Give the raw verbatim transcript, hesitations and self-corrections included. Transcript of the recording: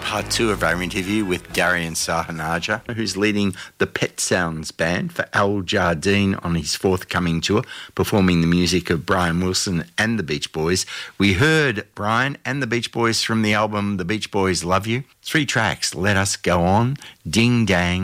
part two of our interview with Darian Sahanaja, who's leading the Pet Sounds Band for Al Jardine on his forthcoming tour, performing the music of Brian Wilson and the Beach Boys. We heard Brian and the Beach Boys from the album The Beach Boys Love You. Three tracks: Let Us Go On, Ding Dang,